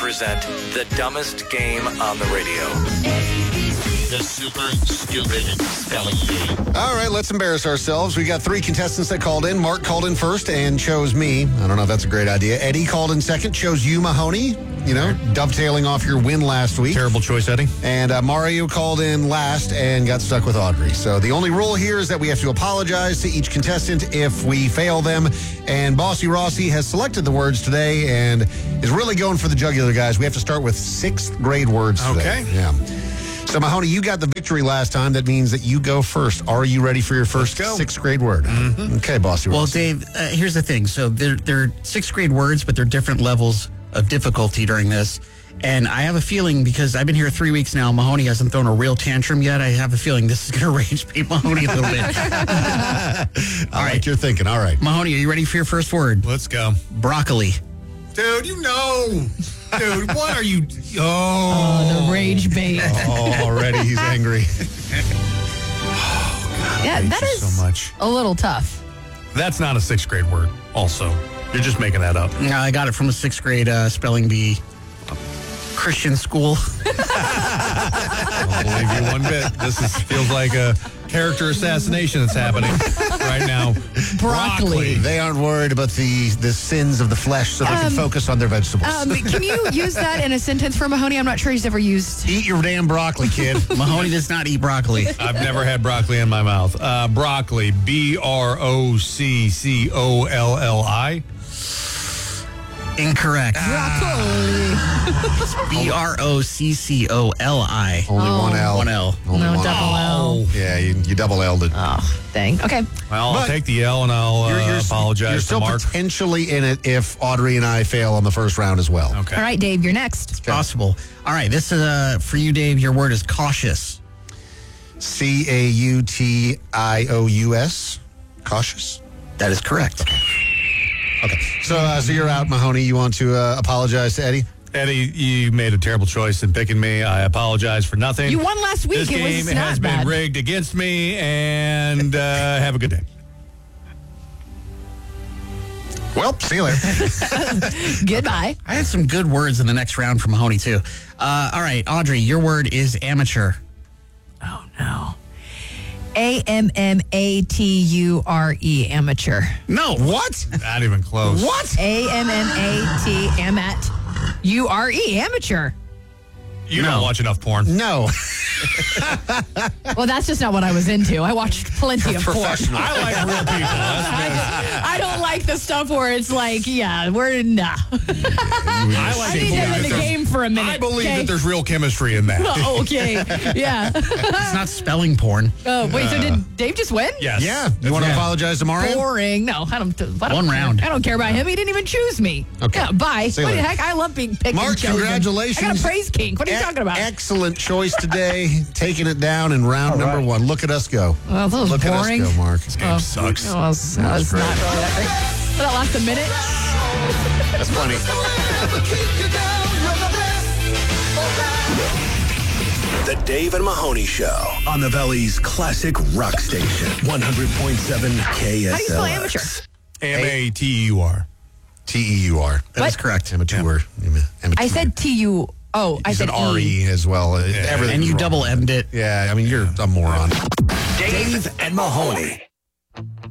present the dumbest game on the radio. The Super Stupid Spelling Bee. All right, let's embarrass ourselves. We got 3 contestants that called in. Mark called in first and chose me. I don't know if that's a great idea. Eddie called in second, chose you, Mahoney. You know, dovetailing off your win last week. Terrible choice, Eddie. And Mario called in last and got stuck with Audrey. So the only rule here is that we have to apologize to each contestant if we fail them. And Bossy Rossi has selected the words today and is really going for the jugular, guys. We have to start with 6th grade words today. Okay. Yeah. So, Mahoney, you got the victory last time. That means that you go first. Are you ready for your first 6th grade word? Mm-hmm. Okay, Bossy Well, Rossi. Dave, here's the thing. So they're 6th grade words, but they're different levels of difficulty during this. And I have a feeling, because I've been here 3 weeks now, Mahoney hasn't thrown a real tantrum yet. I have a feeling this is going to rage bait Mahoney a little bit. All right, you're thinking. All right. Mahoney, are you ready for your first word? Let's go. Broccoli. Dude, you know. Dude, what are you? Oh, the rage bait. Oh, already he's angry. Yeah, that is so much. a little tough. That's not a 6th grade word, also. You're just making that up. I got it from a 6th grade spelling bee Christian school. I don't believe you one bit. This feels like a character assassination that's happening right now. Broccoli. They aren't worried about the sins of the flesh, so they can focus on their vegetables. Can you use that in a sentence for Mahoney? I'm not sure he's ever used. Eat your damn broccoli, kid. Mahoney does not eat broccoli. I've never had broccoli in my mouth. Broccoli. BROCCOLLI. Incorrect. Broccoli. BROCCOLI. Only one L. One L. Only No, one double L. Yeah, you double L'd it. Oh, dang. Okay. Well, I'll But take the L and I'll apologize You're to still Mark. potentially in it if Audrey and I fail on the first round as well. Okay. All right, Dave, you're next. Possible. All right, this is for you, Dave. Your word is cautious. CAUTIOUS. Cautious? That is correct. Okay. So you're out, Mahoney. You want to apologize to Eddie? Eddie, you made a terrible choice in picking me. I apologize for nothing. You won last week. This It game was not has bad. been rigged against me, and have a good day. Well, see you later. Goodbye. I had some good words in the next round from Mahoney, too. All right, Audrey, your word is amateur. Oh, no. AMMATURE, amateur. No. What? Not even close. What? AMMAT, URE, amateur. You don't watch enough porn. No. Well, that's just not what I was into. I watched plenty of porn. Professional. I like real people. I don't like the stuff where it's like, yeah, we're nah. I need them in the game for a minute. I believe okay? that there's real chemistry in that. Oh, okay. Yeah. It's not spelling porn. Oh, wait, so did Dave just win? Yes. Yeah. You want to apologize to Mario? Boring. No, I don't. One round. I don't care about him. He didn't even choose me. Okay. Yeah, bye. See you What the later. heck? I love being picked Mark, and chosen. congratulations. I got a praise king. What are you talking about? Excellent choice today. Taking it down in round number 1. Look at us go. Well, that was Look boring. at us go, Mark. This game sucks. That was not really that great. Will that last a minute? That's funny. The Dave and Mahoney Show on the Valley's classic rock station, 100.7 KSLX. How do you spell amateur? AMATEUR. TEUR. That is correct. Amateur. I said TU. Oh, I You said said RE as well. Everything And you wrong. double M'd it. Yeah, I mean, you're a moron. Dave and Mahoney.